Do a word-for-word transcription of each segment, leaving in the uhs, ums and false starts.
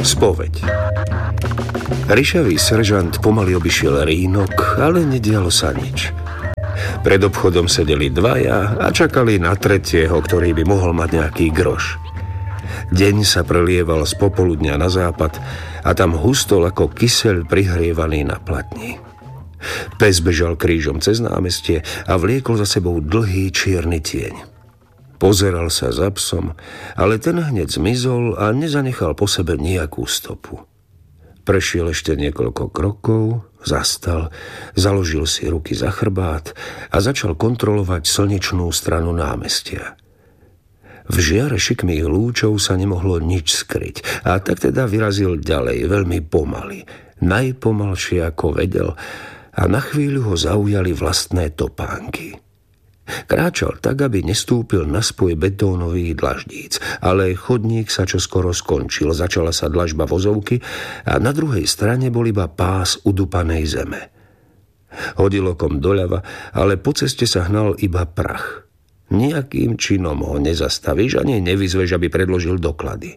Spoveď. Rišavý seržant pomaly obišiel rínok, ale nedialo sa nič. Pred obchodom sedeli dvaja a čakali na tretieho, ktorý by mohol mať nejaký groš. Deň sa prelieval z popoludňa na západ a tam hustol ako kyseľ prihrievaný na platni. Pes bežal krížom cez námestie a vliekol za sebou dlhý čierny tieň. Pozeral sa za psom, ale ten hneď zmizol a nezanechal po sebe nejakú stopu. Prešiel ešte niekoľko krokov, zastal, založil si ruky za chrbát a začal kontrolovať slnečnú stranu námestia. V žiare šikmých lúčov sa nemohlo nič skryť a tak teda vyrazil ďalej, veľmi pomaly, najpomalšie ako vedel, a na chvíľu ho zaujali vlastné topánky. Kráčal tak, aby nestúpil na spoj betónových dlaždíc, ale chodník sa čoskoro skončil, začala sa dlažba vozovky a na druhej strane bol iba pás udupanej zeme. Hodil okom doľava, ale po ceste sa hnal iba prach. Nijakým činom ho nezastavíš ani nevyzveš, aby predložil doklady.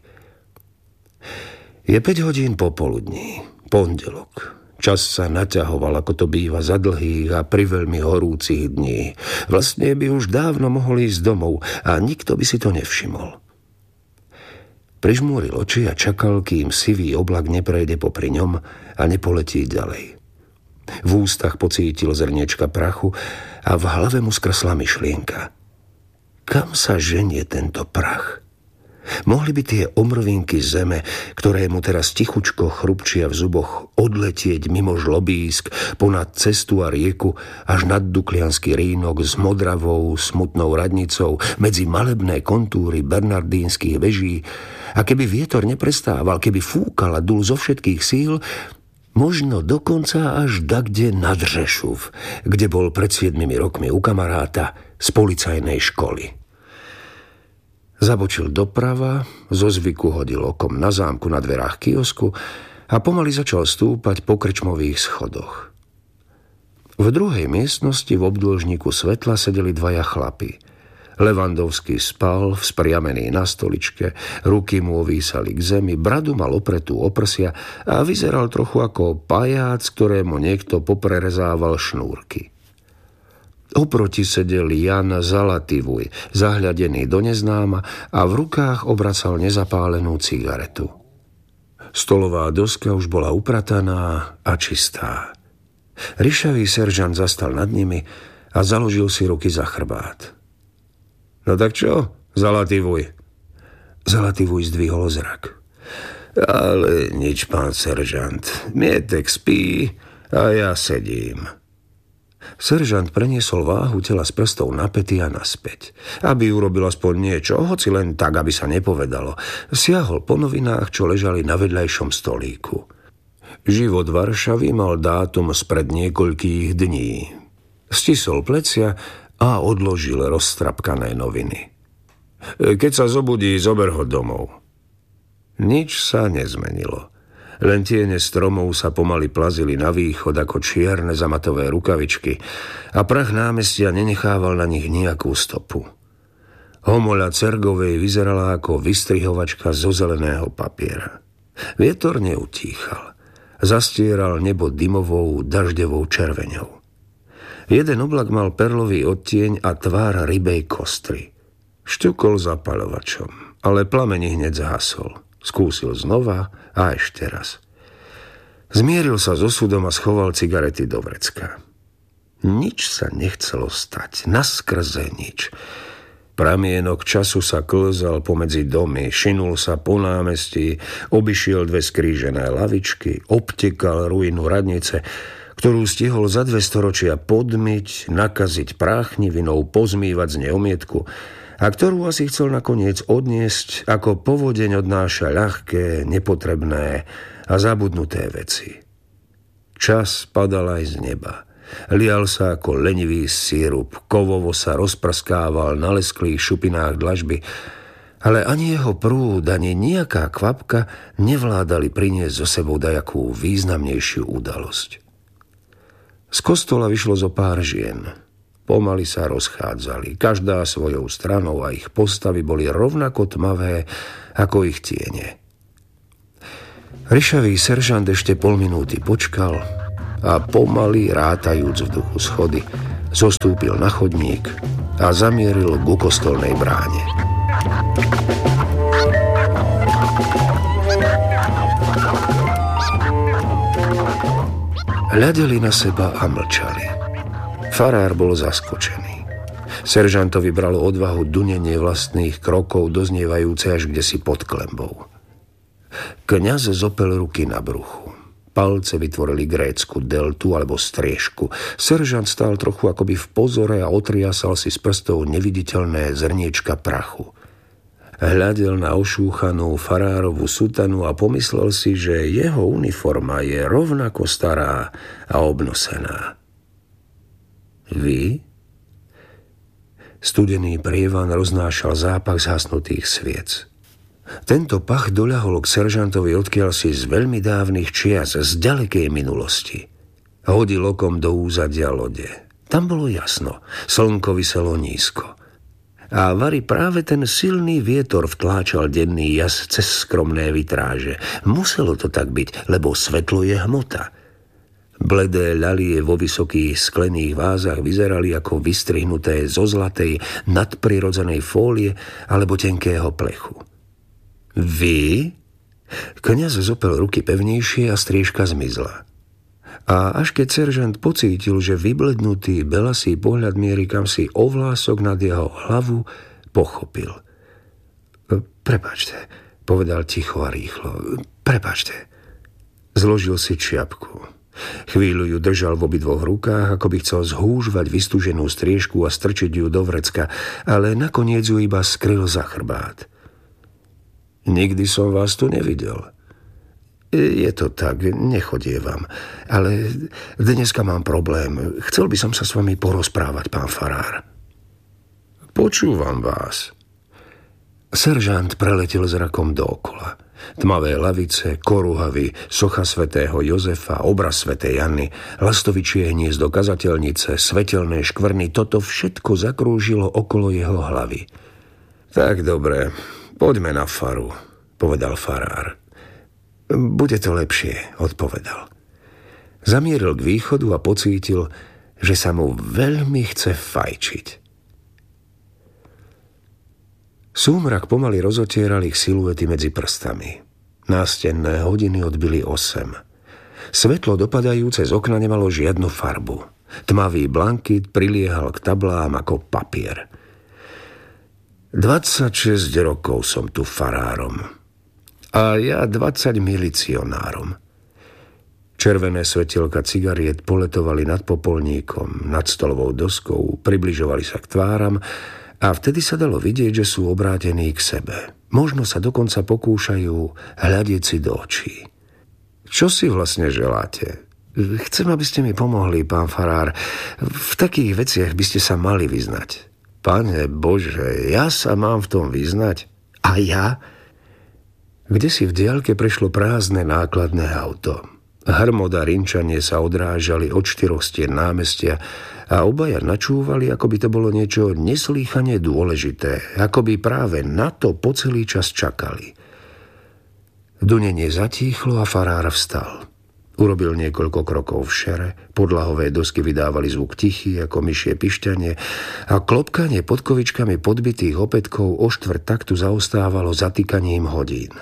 Je päť hodín popoludní, pondelok. Čas sa naťahoval, ako to býva za dlhých a priveľmi horúcich dní. Vlastne by už dávno mohol ísť domov a nikto by si to nevšimol. Prižmúril oči a čakal, kým sivý oblak neprejde popri ňom a nepoletí ďalej. V ústach pocítil zrniečka prachu a v hlave mu skrsla myšlienka. Kam sa ženie tento prach? Mohli by tie omrvinky zeme, ktoré mu teraz tichučko chrupčia v zuboch, odletieť mimo žlobísk, ponad cestu a rieku, až nad Dukliansky rínok s modravou, smutnou radnicou, medzi malebné kontúry bernardínskych veží, a keby vietor neprestával, keby fúkal a dul zo všetkých síl, možno dokonca až dakde nad Řešuv, kde bol pred siedmimi rokmi u kamaráta z policajnej školy. Zabočil doprava, zo zvyku hodil okom na zámku na dverách kiosku a pomaly začal stúpať po krčmových schodoch. V druhej miestnosti v obdĺžniku svetla sedeli dvaja chlapi. Levandovský spal, vzpriamený na stoličke, ruky mu ovísali k zemi, bradu mal opretú o prsia a vyzeral trochu ako pajac, ktorému niekto poprerezával šnúrky. Oproti sedel Jan Zalativuj, zahľadený do neznáma, a v rukách obracal nezapálenú cigaretu. Stolová doska už bola uprataná a čistá. Rišavý seržant zastal nad nimi a založil si ruky za chrbát. No tak čo, Zalativuj? Zalativuj zdvihol zrak. Ale nič, pán seržant. Mietek spí a ja sedím. Seržant preniesol váhu tela z prstov na päty a naspäť. Aby urobil aspoň niečo, hoci len tak, aby sa nepovedalo. Siahol po novinách, čo ležali na vedľajšom stolíku. Život Varšavy mal dátum spred niekoľkých dní. Stisol plecia a odložil rozstrapkané noviny. Keď sa zobudí, zober ho domov. Nič sa nezmenilo. Len tiene stromov sa pomaly plazili na východ ako čierne zamatové rukavičky a prach námestia nenechával na nich nejakú stopu. Homoľa Cergovej vyzerala ako vystrihovačka zo zeleného papiera. Vietor neutíchal. Zastieral nebo dymovou, daždevou červeňou. Jeden oblak mal perlový odtieň a tvár rybej kostry. Šťukol zapaľovačom, ale plameň hneď zhasol. Skúsil znova a ešte raz. Zmieril sa s osudom a schoval cigarety do vrecka. Nič sa nechcelo stať, naskrze nič. Pramienok času sa klzal pomedzi domy, šinul sa po námestí, obišiel dve skrížené lavičky, obtekal ruinu radnice, ktorú stihol za dve storočia podmyť, nakaziť práchnivinou, pozmývať z nej omietku, a ktorú asi chcel nakoniec odniesť, ako povodeň odnáša ľahké, nepotrebné a zabudnuté veci. Čas padal aj z neba. Lial sa ako lenivý sírup, kovovo sa rozprskával na lesklých šupinách dlažby, ale ani jeho prúd, ani nejaká kvapka nevládali priniesť so sebou dajakú významnejšiu udalosť. Z kostola vyšlo zo pár žien. Pomaly sa rozchádzali, každá svojou stranou, a ich postavy boli rovnako tmavé ako ich tiene. Ryšavý seržant ešte pol minúty počkal a pomaly, rátajúc v duchu schody, zostúpil na chodník a zamieril ku kostolnej bráne. Hľadeli na seba a mlčali. Farár bol zaskočený. Seržantovi bralo odvahu dunenie vlastných krokov, doznievajúce až kdesi pod klenbou. Kňaz zopel ruky na bruchu. Palce vytvorili grécku deltu alebo striežku. Seržant stál trochu akoby v pozore a otriasal si z prstov neviditeľné zrniečka prachu. Hľadel na ošúchanú farárovú sutanu a pomyslel si, že jeho uniforma je rovnako stará a obnosená. Vy? Studený prievan roznášal zápach zhasnutých sviec. Tento pach doľahol k seržantovi odkiaľ si z veľmi dávnych čias, z ďalekej minulosti. Hodil okom do úzadia lode. Tam bolo jasno, slnko viselo nízko. A vari práve ten silný vietor vtláčal denný jas cez skromné vitráže. Muselo to tak byť, lebo svetlo je hmota. Bledé ľalie vo vysokých sklených vázach vyzerali ako vystrihnuté zo zlatej nadprirodzenej fólie alebo tenkého plechu. Vy? Kňaz zopel ruky pevnejšie a striežka zmizla. A až keď seržant pocítil, že vyblednutý belasý pohľad mierí kamsi o vlások nad jeho hlavu, pochopil. Prepáčte, povedal ticho a rýchlo. Prepáčte. Zložil si čiapku. Chvíľu ju držal v obidvoch rukách, ako by chcel zhúžvať vystúženú striežku a strčiť ju do vrecka, ale nakoniec ju iba skryl za chrbát. Nikdy som vás tu nevidel. Je to tak, nechodievam, ale dneska mám problém. Chcel by som sa s vami porozprávať, pán farár. Počúvam vás. Seržant preletel zrakom dookola. Tmavé lavice, koruhavy, socha svätého Jozefa, obraz svätej Janny, lastovičie hniezdo kazateľnice, svetelné škvrny, toto všetko zakrúžilo okolo jeho hlavy. Tak dobre, poďme na faru, povedal farár. Bude to lepšie, odpovedal. Zamieril k východu a pocítil, že sa mu veľmi chce fajčiť. Súmrak pomaly rozotieral ich siluety medzi prstami. Nástenné hodiny odbili osem. Svetlo dopadajúce z okna nemalo žiadnu farbu. Tmavý blankit priliehal k tablám ako papier. dvadsaťšesť rokov som tu farárom. A ja dvadsať milicionárom. Červené svetielka cigariet poletovali nad popolníkom, nad stolovou doskou, približovali sa k tváram a vtedy sa dalo vidieť, že sú obrátení k sebe. Možno sa dokonca pokúšajú hľadieť si do očí. Čo si vlastne želáte? Chcem, aby ste mi pomohli, pán farár. V takých veciach by ste sa mali vyznať. Pane Bože, ja sa mám v tom vyznať? A ja? Kdesi v diaľke prešlo prázdne nákladné auto. Hrmot a rinčanie sa odrážali od štyroch stien námestia a obaja načúvali, ako by to bolo niečo neslýchane dôležité, ako by práve na to po celý čas čakali. Dunenie zatíchlo a farár vstal. Urobil niekoľko krokov v šere, podlahové dosky vydávali zvuk tichý ako myšie pišťanie a klopkanie podkovičkami podbitých opätkov o štvrt taktu zaostávalo zatýkaním hodín.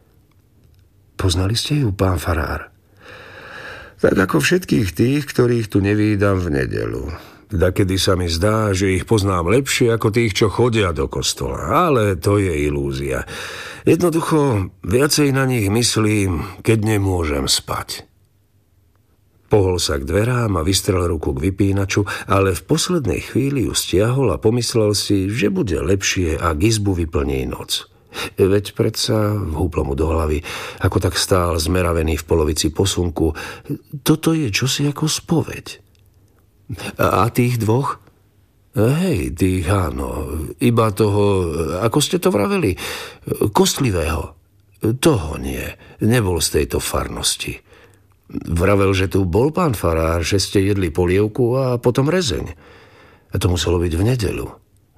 Poznali ste ju, pán farár? Tak ako všetkých tých, ktorých tu nevídam v nedeľu. Dakedy sa mi zdá, že ich poznám lepšie ako tých, čo chodia do kostola. Ale to je ilúzia. Jednoducho, viacej na nich myslím, keď nemôžem spať. Pohol sa k dverám a vystrel ruku k vypínaču, ale v poslednej chvíli ju stiahol a pomyslel si, že bude lepšie, ak izbu vyplní noc. Veď predsa, vhúplo mu do hlavy, ako tak stál zmeravený v polovici posunku. Toto je čosi ako spoveď. A tých dvoch? Hej, tých áno. Iba toho, ako ste to vraveli, kostlivého. Toho nie. Nebol z tejto farnosti. Vravel, že tu bol pán farár, že ste jedli polievku a potom rezeň. A to muselo byť v nedeľu.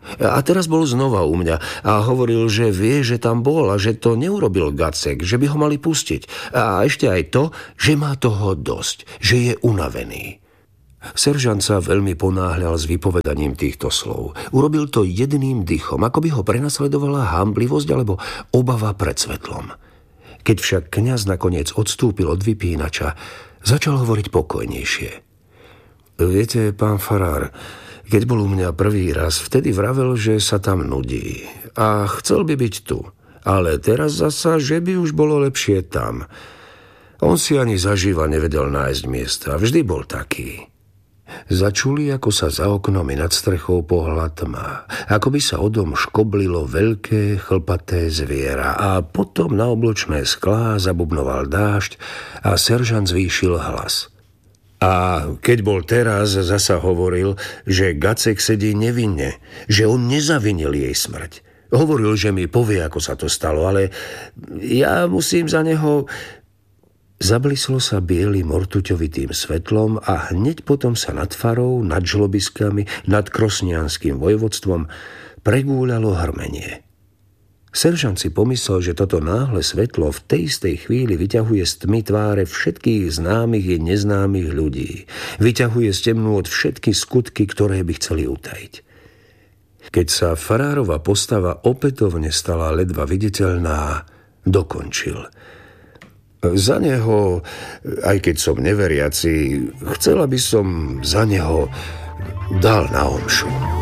A teraz bol znova u mňa a hovoril, že vie, že tam bol a že to neurobil Gacek, že by ho mali pustiť. A ešte aj to, že má toho dosť, že je unavený. Seržant sa veľmi ponáhľal s vypovedaním týchto slov. Urobil to jedným dychom, ako by ho prenasledovala hanblivosť alebo obava pred svetlom. Keď však kňaz nakoniec odstúpil od vypínača, začal hovoriť pokojnejšie. Viete, pán farár, keď bol u mňa prvý raz, vtedy vravel, že sa tam nudí a chcel by byť tu. Ale teraz zasa, že by už bolo lepšie tam. On si ani zaživa nevedel nájsť miesta. Vždy bol taký. Začuli, ako sa za oknom i nad strechou pohla tma. Ako by sa o dom škoblilo veľké chlpaté zviera a potom na obločné sklá zabubnoval dážď a seržant zvýšil hlas. A keď bol teraz, zasa hovoril, že Gacek sedí nevinne, že on nezavinil jej smrť. Hovoril, že mi povie, ako sa to stalo, ale ja musím za neho... Zablislo sa bielým ortuťovitým svetlom a hneď potom sa nad farou, nad žlobiskami, nad krosnianským vojvodstvom pregúľalo hrmenie. Seržant si pomyslel, že toto náhle svetlo v tej istej chvíli vyťahuje z tmy tváre všetkých známych i neznámych ľudí. Vyťahuje z temnú od všetky skutky, ktoré by chceli utajiť. Keď sa farárova postava opätovne stala ledva viditeľná, dokončil. Za neho, aj keď som neveriaci, chcela by som za neho dal na omšu.